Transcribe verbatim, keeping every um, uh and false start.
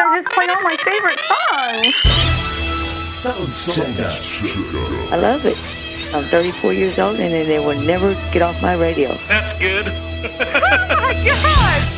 I just played all my favorite songs. I love it. I'm thirty-four years old, and they will never get off my radio. That's good. Oh, my God.